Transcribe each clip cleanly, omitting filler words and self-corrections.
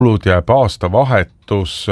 jääb aastavahetus,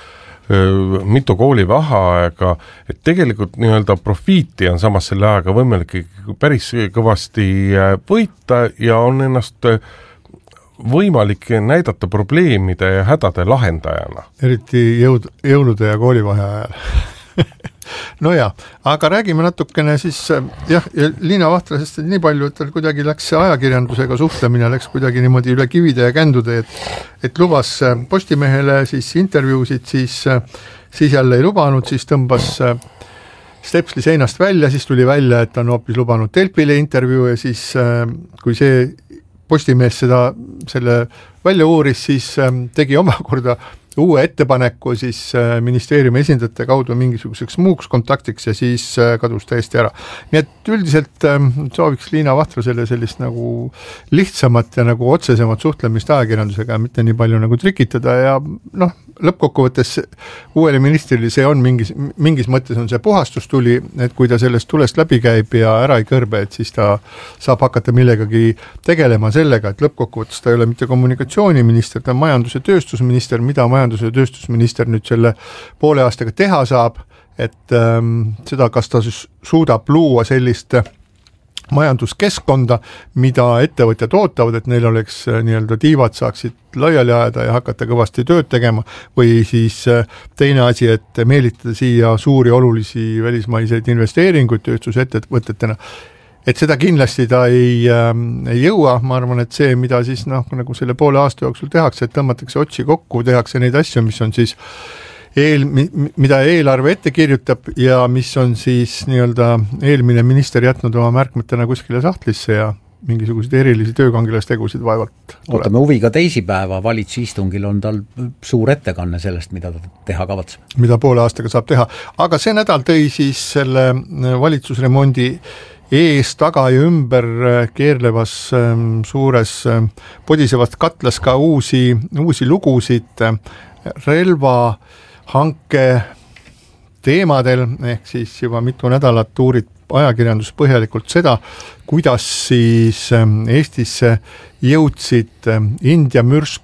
mitu koolivaheaega, et tegelikult nii-öelda profiiti on samas selle ajaga võimalik päris kõvasti võita ja on ennast võimalik näidata probleemide ja hädade lahendajana. Eriti jõulude ja koolivaheaja ajal. No ja, aga räägime natukene siis, jah, Liina Vahtrasest nii palju, et tal kuidagi läks ajakirjandusega suhtlemine, läks kuidagi niimoodi üle kivide ja kändude, et lubas Postimehele siis intervjuusid, siis jälle ei lubanud, siis tõmbas stepsli seinast välja, siis tuli välja, et on hoopis lubanud Delpile intervjuu ja siis kui see Postimees selle välja uuris, siis tegi omakorda uue ettepaneku siis ministeeriumi esindajate kaudu mingisuguseks muuks kontaktiks ja siis kadus täiesti ära. Nii et üldiselt sooviks Liina Vahtrasele sellist nagu lihtsamat ja nagu otsesemat suhtlemist ajakirjandusega, mitte nii palju nagu trikitada ja noh, lõppkokkuvõttes uuele ministrile see on mingis mõttes on see puhastustuli, et kui ta sellest tulest läbi käib ja ära ei kõrbe, et siis ta saab hakata millegagi tegelema sellega, et lõppkokkuvõttes ta ei ole mitte kommunikatsiooniminister, ta on majandus- ja tööstusminister, mida majandus- ja tööstusminister nüüd selle poole aastaga teha saab, et seda, kas ta suudab luua sellist majanduskeskkonda, mida ettevõtjad ootavad, et neil oleks nii-öelda tiivad saaksid laiali ajada ja hakata kõvasti tööd tegema, või siis teine asi, et meelitada siia suuri olulisi välismaiseid investeeringuid tööstusettevõtetena. Et seda kindlasti ta ei jõua, ma arvan, et see, mida siis nagu selle poole aasta jooksul tehakse, et tõmmatakse otsi kokku, tehakse neid asju, mis on siis mida eelarve ette kirjutab ja mis on siis nii-öelda eelmine minister jätnud oma märkmetena kuskile sahtlisse ja mingisuguseid erilisi töökangilastegusid vaevalt tuleb. Ootame huviga teisipäeva, valitsusistungil on tal suur ettekanne sellest, mida ta teha kavatseb. Mida poole aastaga saab teha, aga see nädal tõi siis selle valitsusremondi ees, taga ja ümber keerlevas suures podisevast katlas ka uusi lugusid relvahanke teemadel, ehk siis juba mitu nädalat uurid ajakirjandus põhjalikult seda, kuidas siis Eestisse jõudsid India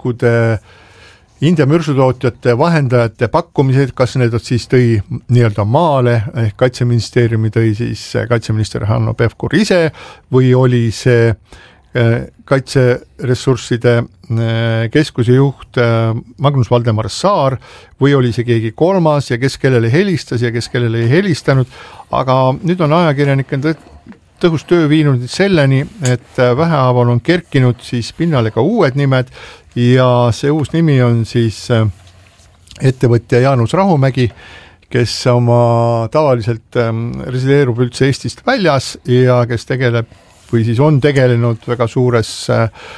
mürsutootjate vahendajate pakkumised, kas need siis tõi nii-öelda maale, ehk Kaitseministeeriumi tõi siis kaitseminister Hanno Pevkur ise või oli see kaitseressursside keskuse juht Magnus Valdemar Saar või oli see keegi kolmas ja kes kellele helistas ja kes kellele ei helistanud, aga nüüd on ajakirjanikel tõhus töö viinud selleni, et vähehaaval on kerkinud siis pinnale ka uued nimed ja see uus nimi on siis ettevõtja Jaanus Rahumägi, kes oma tavaliselt resideerub üldse Eestist väljas ja kes tegeleb või siis on tegelenud väga suures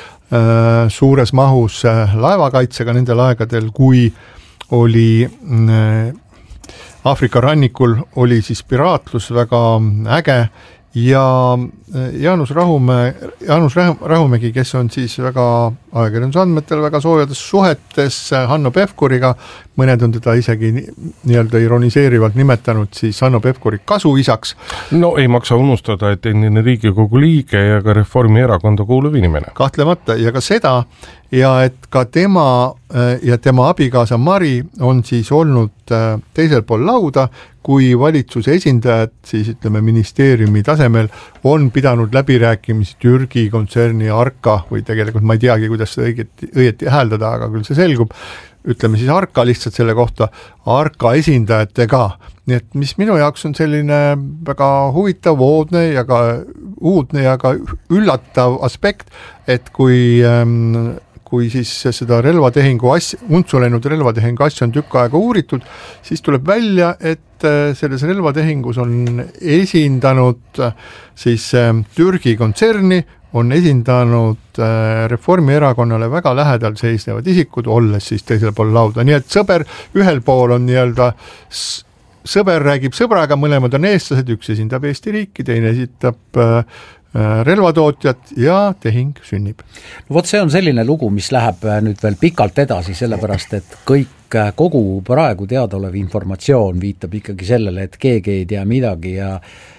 mahus laevakaitsega nendel aegadel, kui oli Aafrika rannikul oli siis piraatlus väga äge ja Jaanus Rahumägi, kes on siis väga ajakirjanduse andmetel väga soojades suhetes Hanno Pevkuriga, mõned on teda isegi nii-öelda ironiseerivalt nimetanud siis Hanno Pevkuri kasuisaks. No ei maksa unustada, et endine Riigikogu liige ja ka Reformierakonda kuuluv inimene. Kahtlemata ja ka seda ja et ka tema ja tema abikaasa Mari on siis olnud teisel pool lauda, kui valitsuse esindajad, siis ütleme ministeeriumi tasemel, on pidanud läbirääkimisi Türgi kontserni Arka või tegelikult ma ei teagi, kuidas seda õieti hääldada, aga küll see selgub, ütleme siis Arka lihtsalt selle kohta, Arka esindajatega. Nii et mis minu jaoks on selline väga huvitav, uudne ja ka üllatav aspekt, et kui siis seda untsu läinud relvatehingu asja on tükk aega uuritud, siis tuleb välja, et selles relvatehingus on esindanud siis Türgi kontserni, on esindanud Reformierakonnale väga lähedal seisnevad isikud, olles siis teisel pool lauda. Nii et sõber ühel pool on nii-öelda sõber räägib sõbraga, mõlemad on eestlased, üks esindab Eesti riiki, teine esitab relvatootjat ja tehing sünnib. No vot, see on selline lugu, mis läheb nüüd veel pikalt edasi, sellepärast et kogu praegu teadaolev informatsioon viitab ikkagi sellele, et keegi ei tea midagi ja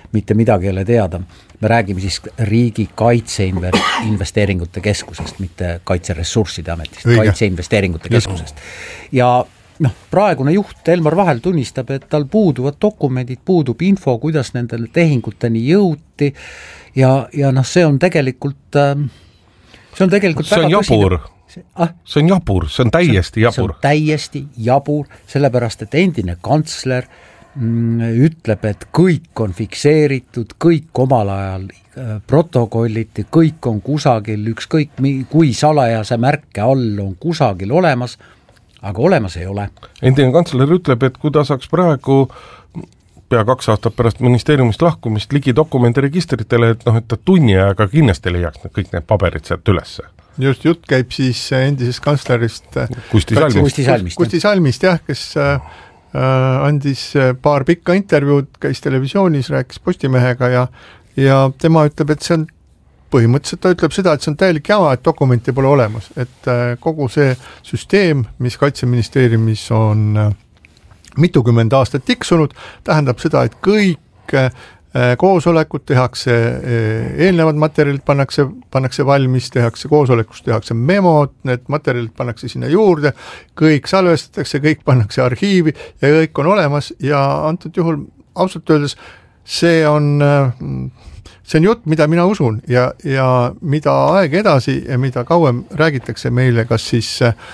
mitte midagi ei ole teada. Me räägime siis riigi kaitseinvesteeringute keskusest, mitte kaitseressursside ametist, kaitseinvesteeringute keskusest. Ja praegune juht Elmar Vaher tunnistab, et tal puuduvad dokumendid, puudub info, kuidas nendele tehinguteni jõuti ja see on tegelikult see on jabur. See on jabur, see on täiesti jabur. See on täiesti jabur, sellepärast, et endine kantsler ütleb, et kõik on fikseeritud, kõik omal ajal protokolliti, kõik on kusagil, ükskõik kui salajase märke all on kusagil olemas, aga olemas ei ole. Endine kantsler ütleb, et kui ta saaks praegu pea 2 aastat pärast ministeeriumist lahkumist ligi dokumendiregistritele, et ta tunni ajaga kindlasti leiaks kõik need paberid sealt ülesse. Just jutt käib siis endisest kantslerist Kusti Salmist, jah, kes andis paar pikka intervjuud, käis televisioonis, rääkis Postimehega ja tema ütleb, et see on põhimõtteliselt, ta ütleb seda, et see on täielik jama, et dokumenti pole olemas, et kogu see süsteem, mis Kaitseministeeriumis on mitukümmend aastat tiksunud, tähendab seda, et kõik koosolekud tehakse, eelnevad materjalid pannakse valmis, koosolekust tehakse memod, need materjalid pannakse sinna juurde, kõik salvestatakse, kõik pannakse arhiivi ja kõik on olemas ja antud juhul ausalt öeldes see on jutt, mida mina usun ja mida aeg edasi ja mida kauem räägitakse meile, kas siis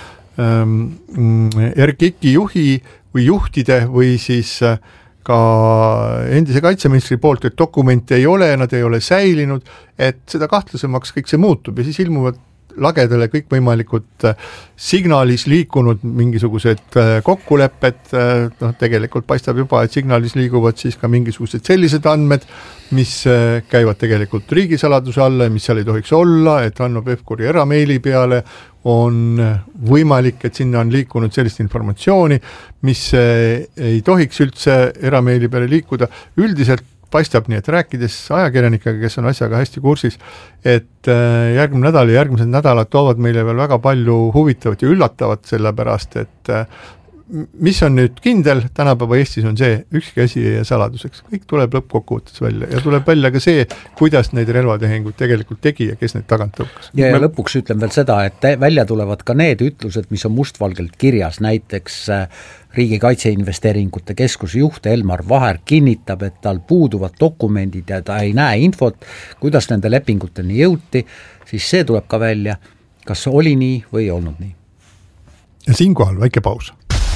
RKIK-i juhi või juhtide või siis ka endise kaitseministri poolt, et dokumente ei ole, nad ei ole säilinud, et seda kahtlasemaks kõik see muutub ja siis ilmuvad lagedale kõikvõimalikud signaalis liikunud mingisugused kokkulepped, tegelikult paistab juba, et signaalis liiguvad siis ka mingisugused sellised andmed, mis käivad tegelikult riigisaladuse alla ja mis seal ei tohiks olla, et Hanno Pevkuri erameili peale on võimalik, et sinna on liikunud sellist informatsiooni, mis ei tohiks üldse erameili peale liikuda. Üldiselt paistab nii, et rääkides ajakirjanikega, kes on asjaga hästi kursis, et järgmine nädal ja järgmised nädalad toovad meile veel väga palju huvitavat ja üllatavat, sellepärast, et mis on nüüd kindel tänapäeva Eestis on see, ükski asi ei jää saladuseks. Kõik tuleb lõppkokkuvõttes välja ja tuleb välja ka see, kuidas neid relvatehinguid tegelikult tegi ja kes neid tagant tõukas. Ja lõpuks ütlen veel seda, et välja tulevad ka need ütlused, mis on mustvalgelt kirjas, näiteks Riigi Kaitseinvesteeringute Keskuse juht Elmar Vaher kinnitab, et tal puuduvad dokumendid ja ta ei näe infot, kuidas nende lepinguteni jõuti, siis see tuleb ka välja, kas oli nii või ei olnud nii. Ja siinkohal väike paus.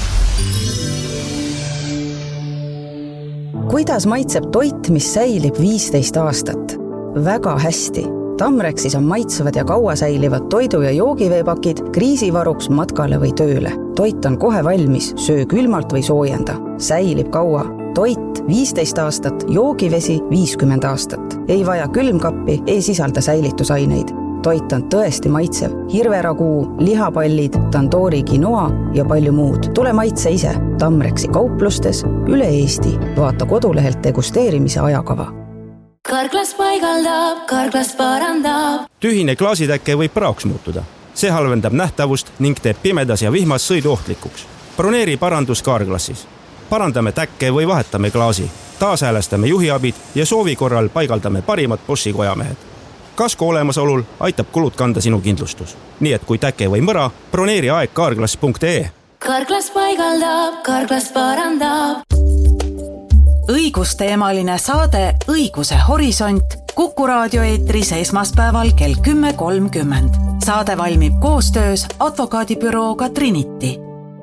Kuidas maitseb toit, mis säilib 15 aastat? Väga hästi. Tamrexis on maitsevad ja kaua säilivad toidu- ja joogiveepakid kriisivaruks matkale või tööle. Toit on kohe valmis, söö külmalt või soojenda. Säilib kaua. Toit 15 aastat, joogivesi 50 aastat. Ei vaja külmkappi, ei sisalda säilitusaineid. Toit on tõesti maitsev. Hirveraguu, lihapallid, tandoori quinoa ja palju muud. Tule maitse ise. Tamrexi kauplustes üle Eesti. Vaata kodulehelt degusteerimise ajakava. Karklas paigaldab, karklas parandab. Tühine klaasitäkke võib praoks muutuda. See halvendab nähtavust ning teeb pimedas ja vihmas sõidu ohtlikuks. Broneeri parandus Karklassis. Parandame täkke või vahetame klaasi. Taashäälestame juhiabid ja soovi korral paigaldame parimad Boschi kojamehed. Kasko olemasolul aitab kulud kanda sinu kindlustus. Nii et kui täke või mõra, broneeri aeg karklas.ee. Karklas paigaldab, karklas parandab. Õigusteemaline saade Õiguse horisont Kuku raadio eetris esmaspäeval kell 10.30. Saade valmib koostöös advokaadibürooga Trinity.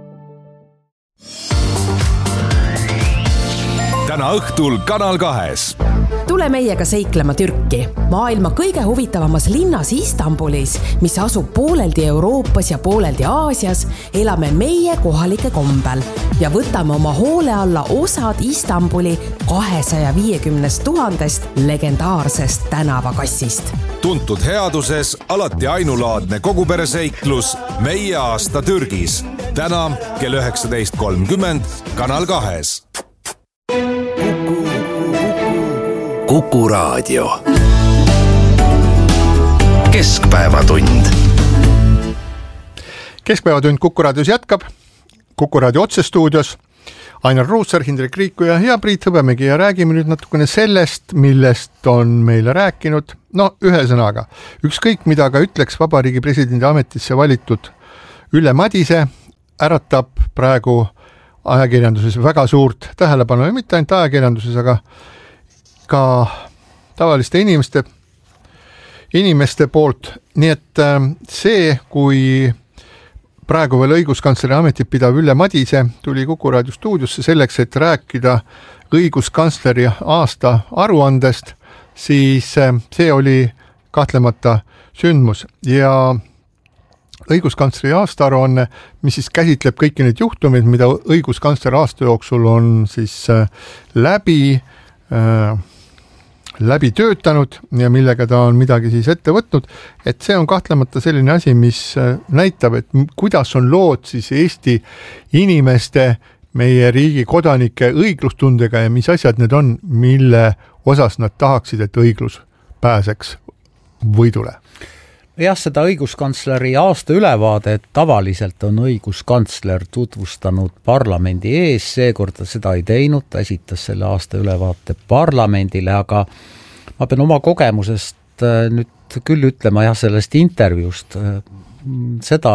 Täna õhtul Kanal 2. Tule meiega seiklema Türki, maailma kõige huvitavamas linnas Istanbulis, mis asub pooleldi Euroopas ja pooleldi Aasias, elame meie kohalike kombel ja võtame oma hoole alla osad Istanbuli 250 000 legendaarsest tänavakassist. Tuntud headuses alati ainulaadne kogupereseiklus Meie aasta Türgis. Täna kell 19.30 Kanal 2. Kuku raadio. Keskpäevatund. Keskpäevatund Kuku raadios jätkab. Kuku raadio otsestuudios Ainar Ruussaar, Hindrek Riikuja ja Priit Hõbemägi ja räägime nüüd natukene sellest, millest on meile rääkinud, no ühesõnaga, ükskõik mida ka ütleks Vabariigi presidendi ametisse valitud Ülle Madise, äratab praegu ajakirjanduses väga suurt tähelepanu ja mitte ainult ajakirjanduses, aga ka tavaliste inimeste poolt, nii et see, kui praegu veel õiguskantsleri ametit pidav Ülle Madise tuli Kuku Raadio stuudiosse selleks, et rääkida õiguskantsleri aasta aruandest, siis see oli kahtlemata sündmus ja õiguskantsleri aastaaruanne, mis siis käsitleb kõiki neid juhtumeid, mida õiguskantsler aasta jooksul on siis läbi töötanud ja millega ta on midagi siis ette võtnud, et see on kahtlemata selline asi, mis näitab, et kuidas on lood siis Eesti inimeste, meie riigi kodanike õiglustundega ja mis asjad need on, mille osas nad tahaksid, et õiglus pääseks võidule. Jah, seda õiguskantsleri aasta ülevaadet tavaliselt on õiguskantsler tutvustanud parlamendi ees, seekord ta seda ei teinud, ta esitas selle aasta ülevaate parlamendile, aga ma pean oma kogemusest nüüd küll ütlema sellest intervjuust seda,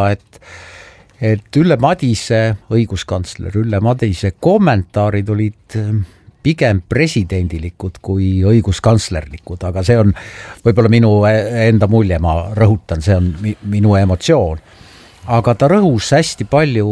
et Ülle Madise, õiguskantsler Ülle Madise kommentaarid olid pigem presidendilikud kui õiguskantslerlikud, aga see on võib-olla minu enda mulje, ma rõhutan, see on minu emotsioon. Aga ta rõhus hästi palju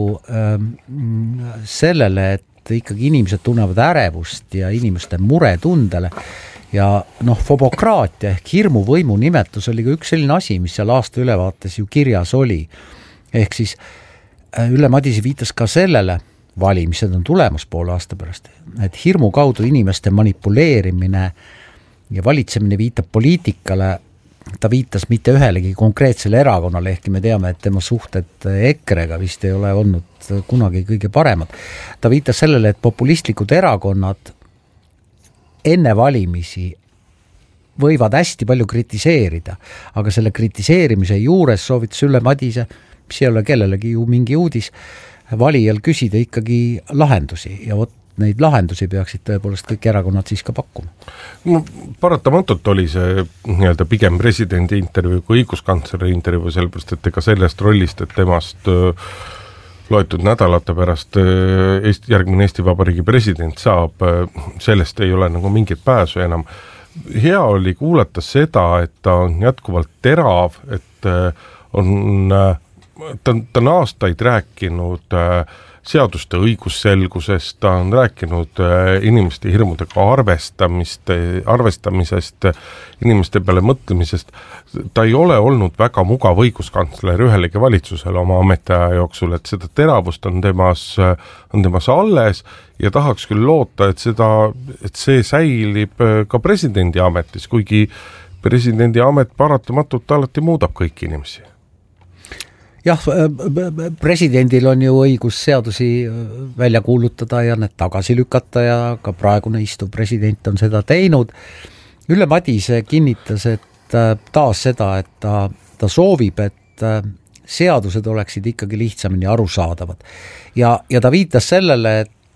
sellele, et ikkagi inimesed tunnevad ärevust ja inimeste muretundele ja fobokraatia ehk hirmuvõimu nimetus oli ka üks selline asi, mis seal aasta ülevaates ju kirjas oli. Ehk siis Ülle Madise viitas ka sellele, valimised on tulemas poole aasta pärast, et hirmu kaudu inimeste manipuleerimine ja valitsemine viitab poliitikale, ta viitas mitte ühelegi konkreetsele erakonnale, ehkki me teame, et tema suhted EKRE-ga vist ei ole olnud kunagi kõige paremad. Ta viitas sellele, et populistlikud erakonnad enne valimisi võivad hästi palju kritiseerida, aga selle kritiseerimise juures soovitas Ülle Madise, mis ei ole kellelegi ju mingi uudis, valijal küsida ikkagi lahendusi ja vot neid lahendusi peaksid tõepoolest kõik erakonnad siis ka pakkuma. No, paratamatult oli see nii-öelda pigem presidendi intervjuu kui õiguskantsleri intervjuu, sellepärast, et ega sellest rollist, et temast loetud nädalate pärast järgmine Eesti Vabariigi president saab, sellest ei ole nagu mingit pääsu enam. Hea oli kuulata seda, et ta on jätkuvalt terav, et ta on aastaid rääkinud seaduste õigusselgusest, ta on rääkinud inimeste hirmudega arvestamisest, inimeste peale mõtlemisest. Ta ei ole olnud väga mugav õiguskantsler ühelegi valitsusele oma ametiaja jooksul, et seda teravust on temas alles ja tahaks küll loota, et see säilib ka presidendi ametis, kuigi presidendi amet paratamatult alati muudab kõiki inimesi. Jah, presidendil on ju õigus seadusi välja kuulutada ja need tagasi lükata ja ka praegune istuv president on seda teinud. Ülle Madise kinnitas, et taas seda, et ta soovib, et seadused oleksid ikkagi lihtsamini arusaadavad. Ja ta viitas sellele,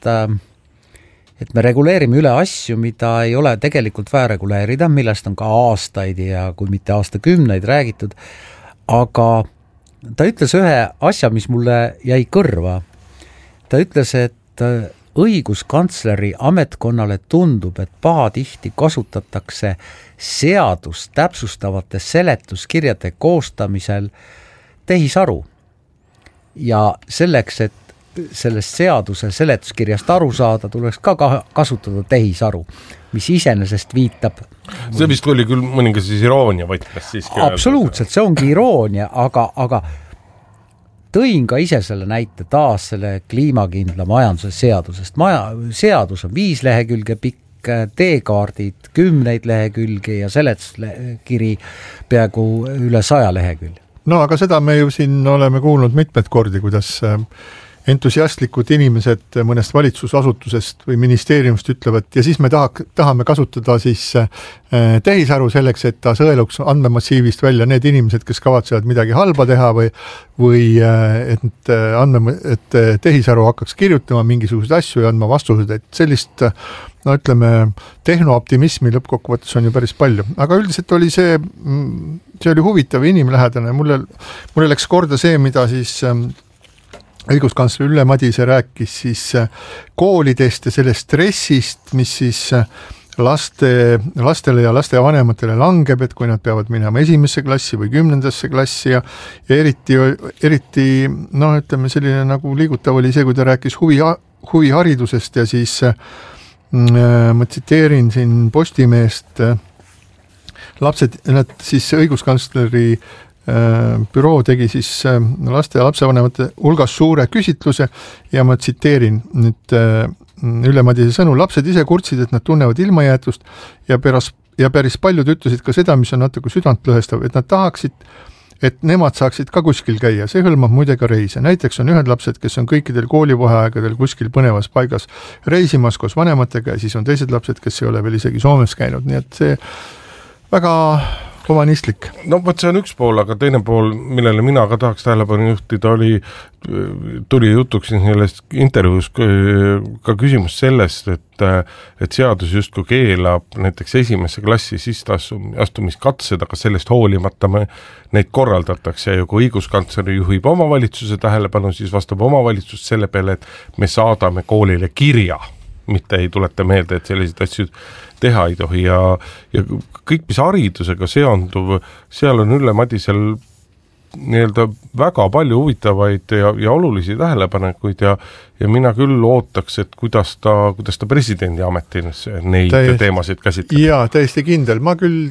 et me reguleerime üle asju, mida ei ole tegelikult vaja reguleerida, millest on ka aastaid ja kui mitte aastakümneid räägitud, aga ta ütles ühe asja, mis mulle jäi kõrva. Ta ütles, et õiguskantsleri ametkonnale tundub, et pahatihti kasutatakse seadust täpsustavate seletuskirjade koostamisel tehisaru. Ja selleks, et sellest seaduse seletuskirjast aru saada, tuleks ka kasutada tehisaru, mis iseenesest viitab. See vist oli küll mõningas siis iroonia võtmes siiski. Absoluutselt, see ongi iroonia, aga tõin ka ise selle näite taas selle kliimakindla majanduse seadusest. Seadus on 5 lehekülge pikk, teekaardid 10 lehekülge ja seletuskiri peaaegu üle 100 lehekülge. No aga seda me ju siin oleme kuulnud mitmed kordi, kuidas entusiastlikud inimesed mõnest valitsusasutusest või ministeeriumist ütlevad ja siis me tahame kasutada siis tehisaru selleks, et ta sõeluks andmemassiivist välja need inimesed, kes kavatsevad midagi halba teha või et tehisaru hakkaks kirjutama mingisuguseid asju ja andma vastused, et sellist no ütleme, tehnooptimismi lõppkokkuvõttes on ju päris palju, aga üldiselt oli see oli huvitav ja inimlähedane, mulle läks korda see, mida siis õiguskantsler Ülle Madise rääkis siis koolidest ja sellest stressist, mis siis lastele ja lastevanematele langeb, et kui nad peavad minema 1. klassi või 10. klassi ja eriti no ütleme selline nagu liigutav oli see, kui ta rääkis huviharidusest ja siis ma tsiteerin siin Postimeest, lapsed, nad siis õiguskantsleri büroo tegi siis laste ja lapsevanemate hulgas suure küsitluse ja ma tsiteerin nüüd Ülle Madise sõnu, lapsed ise kurtsid, et nad tunnevad ilmajäetust ja päris paljud ütlesid ka seda, mis on natuke südantlõhestav, et nad tahaksid, et nemad saaksid ka kuskil käia, see hõlmab muide ka reise. Näiteks on ühed lapsed, kes on kõikidel koolivaheaegadel kuskil põnevas paigas reisimas koos vanematega ja siis on teised lapsed, kes ei ole veel isegi Soomes käinud, nii et see väga humanistlik. No võt, see on üks pool, aga teine pool, millele mina ka tahaks tähelepanu juhtida, tuli jutuks selles intervjuus ka küsimus sellest, et seadus justkui keelab näiteks 1. klassi astumiskatsed, aga sellest hoolimata neid korraldatakse ja kui õiguskantsler juhib omavalitsuse tähelepanu, siis vastab omavalitsus selle peale, et me saadame koolile kirja, mitte ei tuleta meelde, et selliseid asju teha ei tohi ja kõik, mis haridusega seonduv, seal on Ülle Madisel nii-öelda väga palju huvitavaid ja olulisi tähelepanekuid ja mina küll ootaks, et kuidas ta presidendi ametis neid teemasid käsitleb. Jaa, täiesti kindel. Ma küll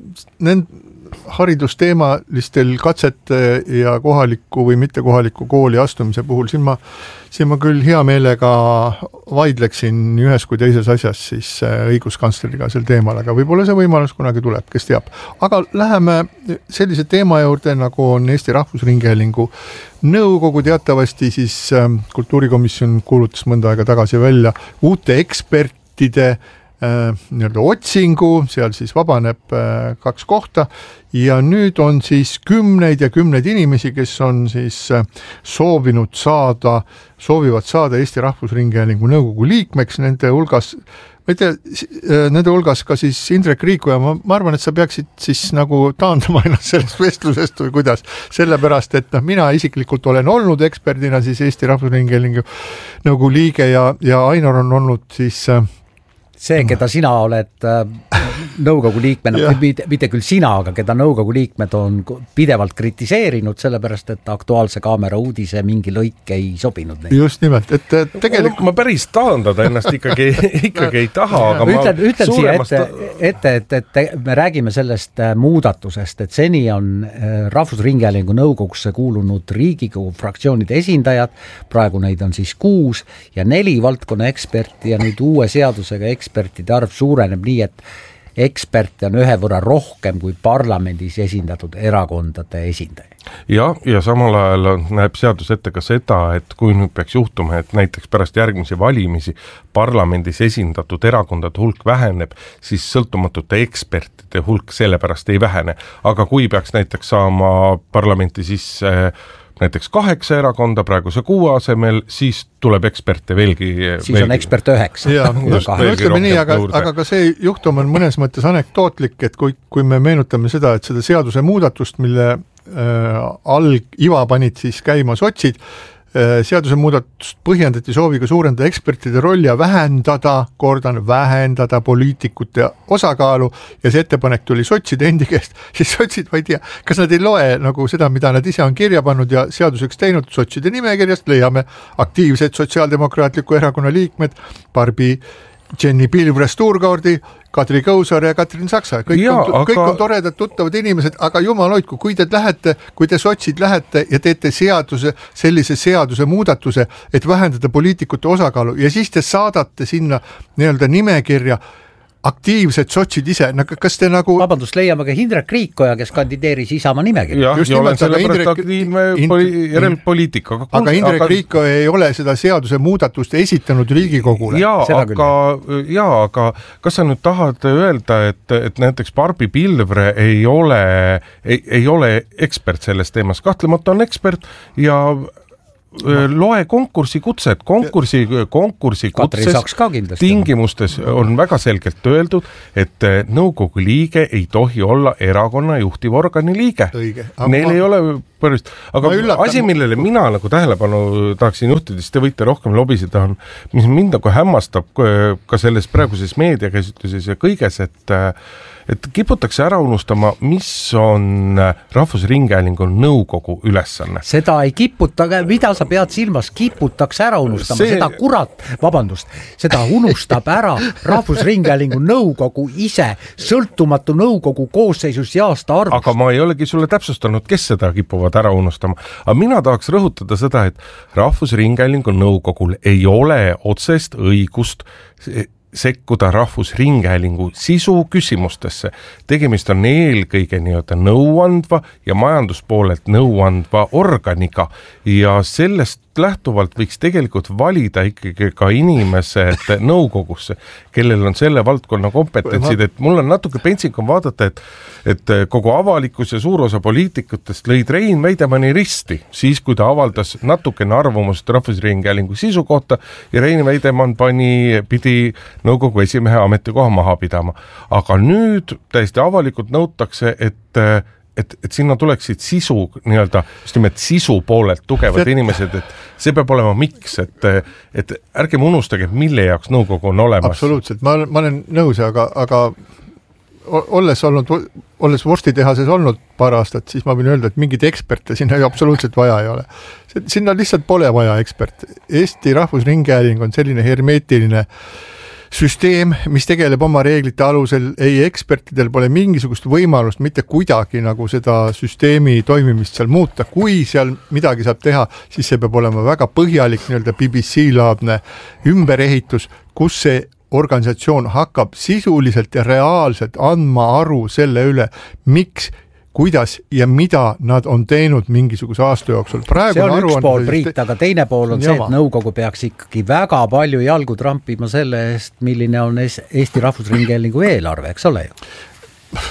haridusteemalistel katsete ja kohaliku või mitte kohaliku kooli astumise puhul, siin ma küll hea meelega vaidleksin ühes kui teises asjas siis õiguskantsleriga sel teemal, aga võib-olla see võimalus kunagi tuleb, kes teab. Aga läheme sellise teema juurde, nagu on Eesti Rahvusringhäälingu nõukogu, teatavasti siis kultuurikomisjon kuulutas mõnda aega tagasi välja uute ekspertide nii-öelda otsingu, seal siis vabaneb 2 kohta ja nüüd on siis kümneid ja kümneid inimesi, kes on siis soovivad saada Eesti Rahvusringhäälingu nõukogu liikmeks, nende hulgas ka siis Indrek Riiko ja ma arvan, et sa peaksid siis nagu taandama ennast sellest vestlusest või kuidas, sellepärast, et mina isiklikult olen olnud eksperdina siis Eesti Rahvusringhäälingu nõukogu liige ja Ainar on olnud siis see, keda sina oled nõukogu liikmena, mitte küll sina, aga keda nõukogu liikmed on pidevalt kritiseerinud, sellepärast, et Aktuaalse Kaamera uudise mingi lõik ei sobinud neid. Just nimelt, et tegelikult ma päris taandada ennast ikkagi ei taha, aga ütlen siia ette, et me räägime sellest muudatusest, et seni on Rahvusringhäälingu nõukogusse kuulunud Riigikogu fraktsioonide esindajad, praegu neid on siis 6 ja 4 valdkonna eksperti ja nüüd uue seadusega ekspertide arv suureneb nii, et eksperte on ühe võrra rohkem kui parlamendis esindatud erakondade esindajaid. Ja samal ajal näeb seadus ette ka seda, et kui nüüd peaks juhtuma, et näiteks pärast järgmisi valimisi parlamendis esindatud erakondade hulk väheneb, siis sõltumatute ekspertide hulk sellepärast ei vähene. Aga kui peaks näiteks saama parlamenti sisse näiteks 8 erakonda praeguse 6 asemel, siis tuleb eksperte veelgi. Siis on ekspert 9. Ütleme nii, aga ka see juhtum on mõnes mõttes anekdootlik, et kui me meenutame seda, et seda seaduse muudatust, mille iva panid siis käima sotsid, seaduse muudatust põhjendati sooviga suurendada ekspertide rolli ja vähendada poliitikute osakaalu ja see ettepanek tuli sotside endi käest, siis sotsid, ma ei tea, kas nad ei loe nagu seda, mida nad ise on kirja pannud ja seaduseks teinud sotside nimekirjast, leiame aktiivsed sotsiaaldemokraatliku erakonna liikmed, Barbi Jenny Pilvres-Tuurgaardi, Kadri Kõusaar ja Katrin Saksa. Kõik on toredad, tuttavad inimesed, aga jumal hoidku, kui te sotsid lähete ja teete sellise seaduse muudatuse, et vähendada poliitikute osakaalu ja siis te saadate sinna nii-öelda nimekirja aktiivsed sotsid ise, kas te nagu... Vabandust, leiame ka Hindrek Riikoja, kes kandideeris Isamaa nimega. Jah, ja olen sellepärast aktiivne järelpoliitika. Aga Hindrek Riikoja ei ole seda seaduse muudatust esitanud Riigikogule. Aga kas sa nüüd tahad öelda, et näiteks Barbi Pilvre ei ole ekspert selles teemas? Kahtlemata on ekspert ja loe konkursikutset tingimustes on väga selgelt öeldud, et nõukogu liige ei tohi olla erakonna juhtivorgani liige. Neil ei ole põhjust. Aga asi, millele mina nagu tähelepanu tahaksin juhtida, siis te võite rohkem lobisida, on, mis mind nagu hämmastab ka selles praeguses meediakäsitluses ja kõiges, et kiputakse ära unustama, mis on Rahvusringhäälingu nõukogu ülesanne. Seda ei kiputa, mida sa pead silmas, kiputakse ära unustama, seda unustab ära Rahvusringhäälingu nõukogu ise, sõltumatu nõukogu koosseisus ja aasta arvust. Aga ma ei olegi sulle täpsustanud, kes seda kipuvad ära unustama. Aga mina tahaks rõhutada seda, et Rahvusringhäälingu nõukogul ei ole otsest õigust sekkuda Rahvusringhäälingu sisu küsimustesse. Tegemist on eelkõige nii-öelda nõuandva ja majanduspoolelt nõuandva organiga ja sellest lähtuvalt võiks tegelikult valida ikkagi ka inimesed nõukogusse, kellel on selle valdkonna kompetentsid, et mul on natuke pentsikum vaadata, et kogu avalikkus ja suur osa poliitikutest lõid Rein Veidemanni risti, siis kui ta avaldas natukene arvamust Rahvusringhäälingu sisu kohta ja Rein Veidemann pidi nõukogu esimehe ametikoha maha pidama. Aga nüüd täiesti avalikult nõutakse, et sinna tuleksid sisu, nii-öelda just nimelt sisu poolelt tugevad inimesed, et see peab olema miks, et ärgem unustage, mille jaoks nõukogu on olemas. Absoluutselt, ma olen nõus, aga olles vorstitehases olnud paar aastat, siis ma võin öelda, et mingid eksperte sinna absoluutselt vaja ei ole. Sinna lihtsalt pole vaja ekspert. Eesti Rahvusringhääling on selline hermeetiline süsteem, mis tegeleb oma reeglite alusel, ei ekspertidel pole mingisugust võimalust mitte kuidagi nagu seda süsteemi toimimist seal muuta. Kui seal midagi saab teha, siis see peab olema väga põhjalik nii-öelda BBC-laadne ümberehitus, kus see organisatsioon hakkab sisuliselt ja reaalselt andma aru selle üle, miks, kuidas ja mida nad on teinud mingisuguse aasta jooksul. See on üks pool, Priit, aga teine pool on see, et nõukogu peaks ikkagi väga palju jalgu trampima selle eest, milline on Eesti Rahvusringhäälingu eelarve, eks ole ju?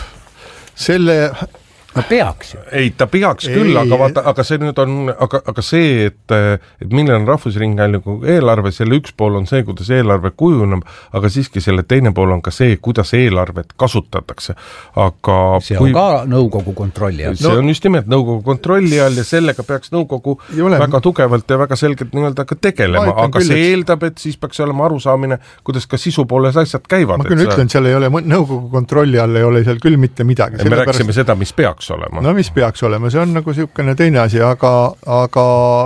No peaks ju. Ei, ta peaks küll, aga see nüüd on, aga see, et milline on Rahvusringhäälingu eelarve, selle üks pool on see, kuidas eelarve kujuneb, aga siiski selle teine pool on ka see, kuidas eelarvet kasutatakse. Aga see on ka nõukogu kontrolli all. See on just nimelt nõukogu kontrolli all ja sellega peaks nõukogu väga tugevalt ja väga selgelt nii-öelda ka tegelema, aga see eeldab, et siis peaks olema arusaamine, kuidas ka sisu pooles asjad käivad. Ma küll ütlen, seal ei ole nõukogu kontrolli all, ei ole seal küll mitte midagi. Me rääksime seda, mis peaks olema. No mis peaks olema, see on nagu niisugune teine asi, aga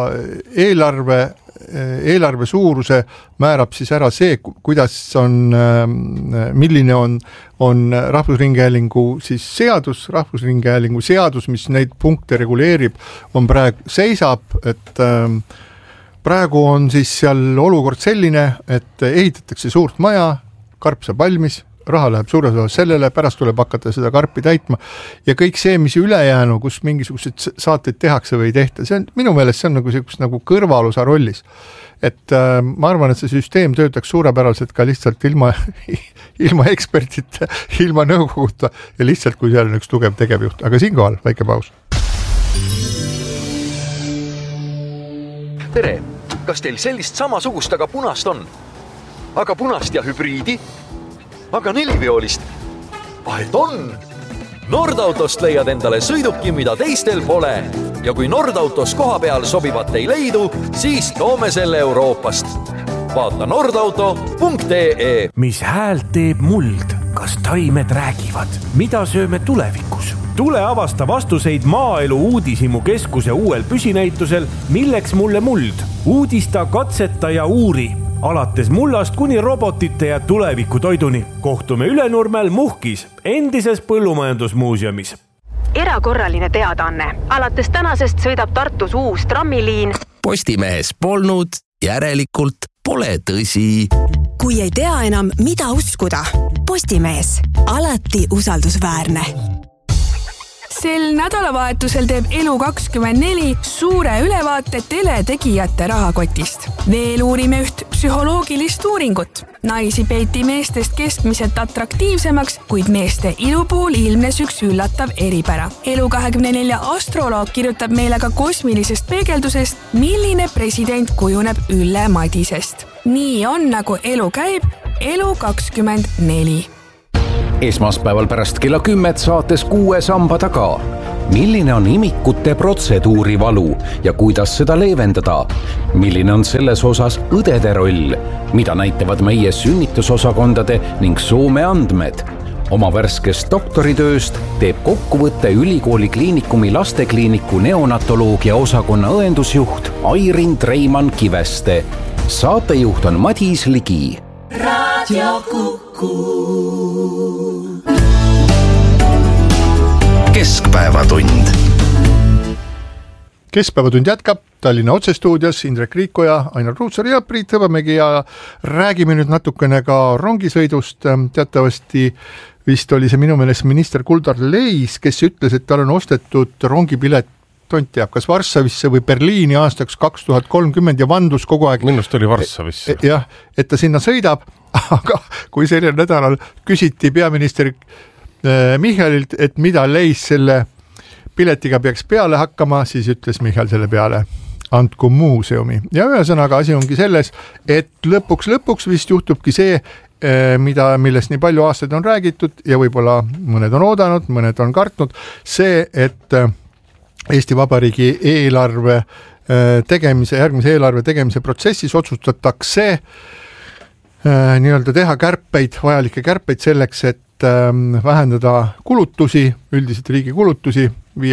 eelarve suuruse määrab siis ära see, kuidas on, milline on Rahvusringhäälingu siis Rahvusringhäälingu seadus, mis neid punkte reguleerib, on praegu seisab, et praegu on siis seal olukord selline, et ehitatakse suurt maja, karp saab valmis, raha läheb suures osas sellele, pärast tuleb hakata seda karpi täitma ja kõik see, mis ülejäänu, kus mingisugused saateid tehakse või ei tehta, see on, minu meelest see on nagu kõrvalusa rollis. Et ma arvan, et see süsteem töötaks suurepäraselt ka lihtsalt ilma ekspertita, ilma nõukoguta ja lihtsalt kui seal on üks tugev tegevjuht, aga siinkohal väike paus. Tere, kas teil sellist samasugust, aga punast on? Aga punast ja hübriidi? Aga neliveolist? Vahet on! Nordautost leiad endale sõiduki, mida teistel pole. Ja kui Nordautos koha peal sobivat ei leidu, siis toome selle Euroopast. Vaata nordauto.ee. Mis häält teeb muld? Kas taimed räägivad? Mida sööme tulevikus? Tule avasta vastuseid Maaelu Uudishimu keskuse uuel püsinäitusel Milleks mulle muld? Uudista, katseta ja uuri. Alates mullast kuni robotite ja tulevikutoiduni. Kohtume Ülenurmel Muhkis, endises põllumajandusmuuseumis. Erakorraline teadaanne. Alates tänasest sõidab Tartus uus trammiliin. Postimehes polnud, järelikult pole tõsi. kui ei tea enam, mida uskuda. Postimees, alati usaldusväärne. Sel nädalavahetusel teeb Elu24 suure ülevaate teletegijate rahakotist. Veel uurime üht psühholoogilist uuringut. Naisi peeti meestest keskmiselt atraktiivsemaks, kuid meeste ilu puhul ilmnes üks üllatav eripära. Elu24 astroloog kirjutab meile ka kosmilisest peegeldusest, milline president kujuneb Ülle Madisest. Nii on, nagu elu käib, Elu24. Esmaspäeval pärast kella 10 saates 6 samba taga. Milline on imikute protseduuri valu ja kuidas seda leevendada? Milline on selles osas õdede roll? Mida näitavad meie sünnitusosakondade ning Soome andmed? Oma värskest doktoritööst teeb kokkuvõtte Ülikooli kliinikumi lastekliiniku neonatoloogia osakonna õendusjuht Airin Treiman Kiveste. Saatejuht on Madis Ligi. Radio Kuku. Keskpäevatund. Keskpäevatund jätkab Tallinna otsestuudios Indrek Riikoja, Ainar Ruutsar ja Priit Hõbemägi ja räägime nüüd natukene ka rongisõidust. Teatavasti vist oli see minu meelest minister Kuldar Leis, kes ütles, et tal on ostetud rongipilet tont teab, kas Varssavisse või Berliini aastaks 2030 ja vandus kogu aeg. Minust oli Varssavisse. Jah, et ta sinna sõidab, aga kui sellel nädalal küsiti peaminister Michalilt, et mida Leis selle piletiga peaks peale hakkama, siis ütles Michal selle peale, andku muuseumi. Ja ühesõnaga asi ongi selles, et lõpuks vist juhtubki see, millest nii palju aastaid on räägitud ja võib-olla mõned on oodanud, mõned on kartnud, see, et Eesti Vabariigi eelarve tegemise, järgmise eelarve tegemise protsessis otsustatakse nii-öelda teha kärpeid, vajalikke kärpeid selleks, et vähendada kulutusi, üldiselt riigi kulutusi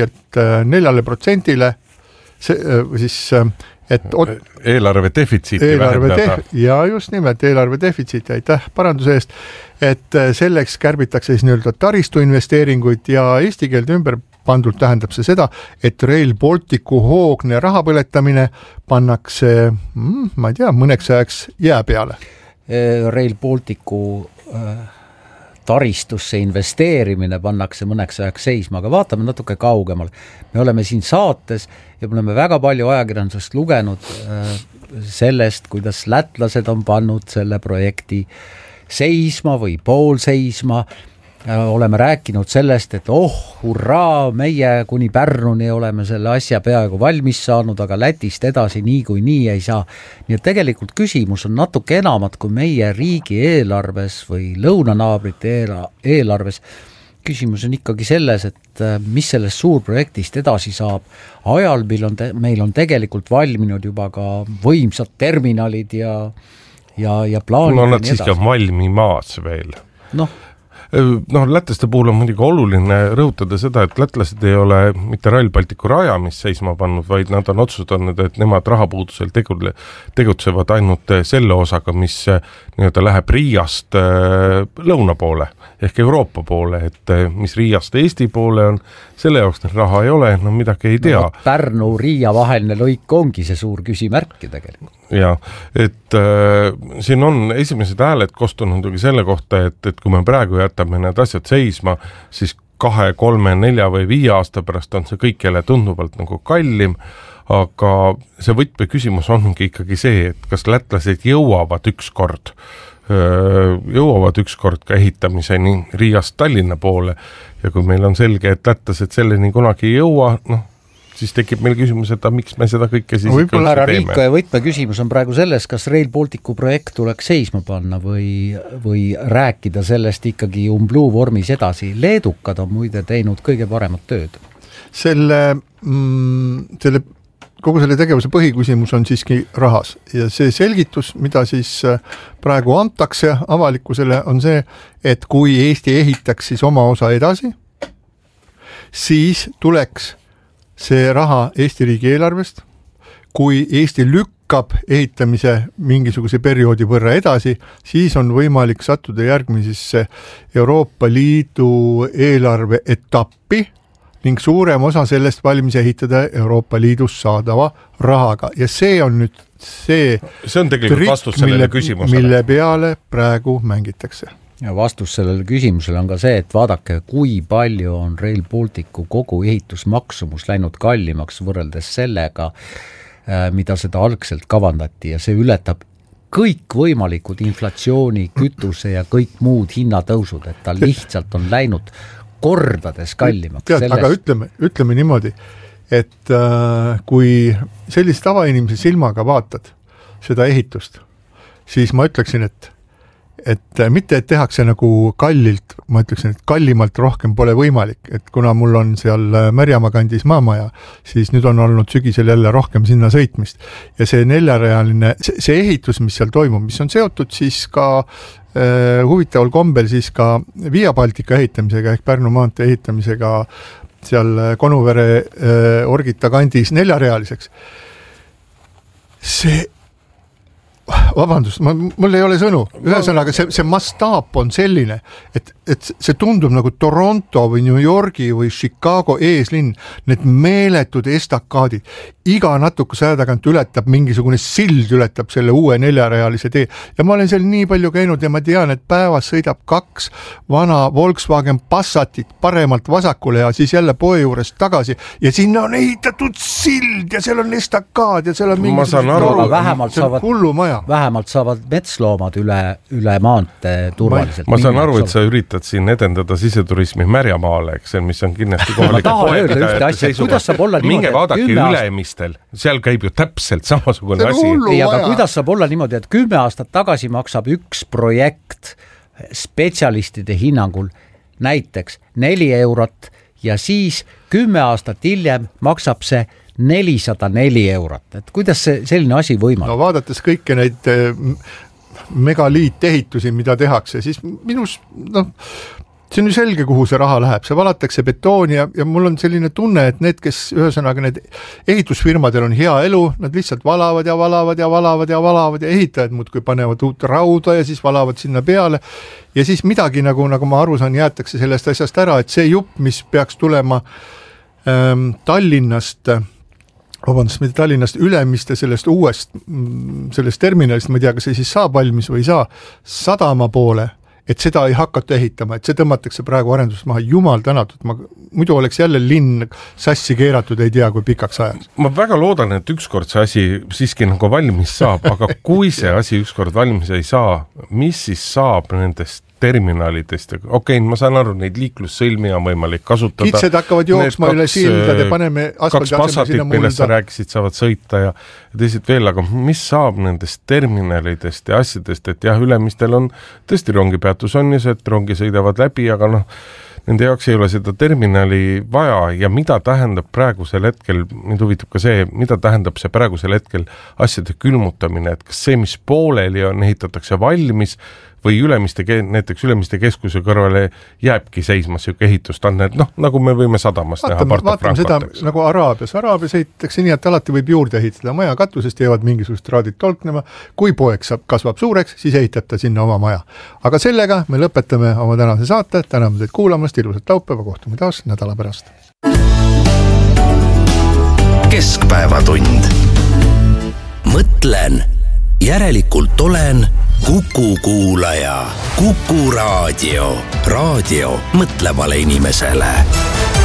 5-4%, siis et eelarve defitsiiti vähendada. Ja just nimelt eelarve defitsiiti, aitäh paranduse eest, et selleks kärbitakse siis nii-öelda taristu investeeringuid ja eesti keelde ümber pandult tähendab see seda, et Rail Balticu hoogne rahapõletamine pannakse, ma ei tea, mõneks ajaks jää peale. Rail Balticu taristusse investeerimine pannakse mõneks ajaks seisma, aga vaatame natuke kaugemal. Me oleme siin saates ja me oleme väga palju ajakirjandusest lugenud sellest, kuidas lätlased on pannud selle projekti seisma või pool seisma. Oleme rääkinud sellest, et hurraa, meie kuni Pärnuni oleme selle asja peaaegu valmis saanud, aga Lätist edasi nii ei saa. Nii et tegelikult küsimus on natuke enamat kui meie riigi eelarves või lõunanaabrite eelarves. Küsimus on ikkagi selles, et mis sellest suurprojektist edasi saab. Ajal meil on tegelikult valminud juba ka võimsad terminalid ja plaanid. No nad siiski on valmimaas veel. Lätlaste puhul on muidugi oluline rõhutada seda, et lätlased ei ole mitte Rail Balticu rajamist seisma pannud, vaid nad on otsustanud, et nemad rahapuudusel tegutsevad ainult selle osaga, mis nii-öelda läheb Riiast lõuna poole ehk Euroopa poole, et mis Riiast Eesti poole on, selle jaoks neil raha ei ole, midagi ei tea. Pärnu-Riia vaheline lõik ongi see suur küsimärk tegelikult. Ja, et siin on esimesed hääled kostunud selle kohta, et kui me praegu jätame need asjad seisma, siis 2, 3, 4 või 5 aasta pärast on see kõik jälle tunduvalt nagu kallim, aga see võtmeküsimus ongi ikkagi see, et kas lätlased jõuavad ükskord ka ehitamiseni Riiast Tallinna poole ja kui meil on selge, et lätlased selleni kunagi ei jõua, siis tekib meil küsimus, et miks me seda kõike siis ikka teeme. Riiko ja võtmeküsimus on praegu selles, kas Rail Balticu projekt tuleks seisma panna või rääkida sellest ikkagi umbluu vormis edasi. Leedukad on muide teinud kõige paremat tööd. Kogu selle tegevuse põhiküsimus on siiski rahas ja see selgitus, mida siis praegu antakse avalikkusele, on see, et kui Eesti ehitaks siis oma osa edasi, siis tuleks see raha Eesti riigi eelarvest, kui Eesti lükkab ehitamise mingisuguse perioodi võrra edasi, siis on võimalik sattuda järgmisesse Euroopa Liidu eelarve etappi ning suurem osa sellest valmis ehitada Euroopa Liidus saadava rahaga ja see on nüüd see on tegelikult vastus sellele küsimusele. Mille peale praegu mängitakse. Ja vastus sellele küsimusele on ka see, et vaadake, kui palju on Rail Balticu kogu ehitusmaksumus läinud kallimaks võrreldes sellega, mida seda algselt kavandati ja see ületab kõik võimalikud inflatsiooni, kütuse ja kõik muud hinnatõusud, et ta lihtsalt on läinud kordades kallimaks. Tead, aga ütleme niimoodi, et kui sellist tavainimese silmaga vaatad seda ehitust, siis ma ütleksin, et mitte, et tehakse nagu kallilt, ma ütleksin, et kallimalt rohkem pole võimalik, et kuna mul on seal Märjamaa kandis maamaja, siis nüüd on olnud sügisel jälle rohkem sinna sõitmist ja see 4-realine, see ehitus, mis seal toimub, mis on seotud siis ka huvitaval kombel siis ka Via Baltica ehitamisega ehk Pärnu maantee ehitamisega seal Konuvere Orgita kandis 4-realiseks. Vabandust, mul ei ole sõnu. Ühesõnaga, see mastaap on selline, et see tundub nagu Toronto või New Yorgi või Chicago eeslinn, need meeletud estakaadid. Iga natukese aja tagant ületab mingisugune sild, ületab selle uue 4-realise tee. Ja ma olen seal nii palju käinud ja ma tean, et päevas sõidab 2 vana Volkswagen Passatit paremalt vasakule ja siis jälle poe juures tagasi ja sinna on ehitatud sild ja seal on estakaad ja seal on vähemalt saavad metsloomad üle maantee turvaliselt. Ma saan aru, et sa üritad siin edendada siseturismi Märjamaale, eks see, mis on kindlasti kohalike poepidajate seisukoht. Minge vaadake Ülemistel, seal käib ju täpselt samasugune asi. Aga kuidas saab olla niimoodi, et 10 aastat tagasi maksab üks projekt spetsialistide hinnangul näiteks 4 eurot ja siis 10 aastat hiljem maksab see 404 eurot, et kuidas see selline asi võimaldab? No vaadates kõike neid megaliitehitusi, mida tehakse, siis minus, see on ju selge, kuhu see raha läheb, see valatakse betooni ja mul on selline tunne, et need, kes ühesõnaga need ehitusfirmadel on hea elu, nad lihtsalt valavad ja ehitajad muudkui panevad uut rauda ja siis valavad sinna peale ja siis midagi nagu ma aru saan, jäetakse sellest asjast ära, et see jupp, mis peaks tulema Tallinnast Ülemiste sellest uuest, sellest terminalist, ma ei tea, kas see siis saab valmis või ei saa, sadama poole, et seda ei hakata ehitama, et see tõmmatakse praegu arendusest maha, jumal tänatud, muidu oleks jälle linn sassi keeratud, ei tea, kui pikaks ajaks. Ma väga loodan, et ükskord see asi siiski nagu valmis saab, aga kui see asi ükskord valmis ei saa, mis siis saab nendest terminalidest, ma saan aru, neid liiklussõlmi on võimalik kasutada. Kitsed hakkavad jooksma üle sildade, paneme asfaldi 2 passatit, millest sa rääkisid, saavad sõita ja teised veel, aga mis saab nendest terminalidest ja asjadest, et jah, Ülemistel on tõesti rongipeatus on ja see, et rongi sõidavad läbi, aga nende jaoks ei ole seda terminali vaja ja mida tähendab praegusel hetkel, mind huvitab ka see, mida tähendab see praegusel hetkel asjade külmutamine, et kas see, mis pooleli on, ehitatakse valmis või näiteks Ülemiste keskuse kõrvale jääbki seisma siuke ehitustanne, et nagu me võime sadamast näha Porto Francot. Vaatame seda nagu Araabias ehitatakse nii, et alati võib juurde ehitada maja katusest, jäävad mingisugust raadid tolknema, kui poeg kasvab suureks, siis ehitab ta sinna oma maja. Aga sellega me lõpetame oma tänase saate, täname teid kuulamast, ilusat laupäeva, kohtume taas nädala pärast. Keskpäevatund. Mõtlen, järelikult olen Kuku kuulaja. Kuku raadio. Raadio mõtlevale inimesele.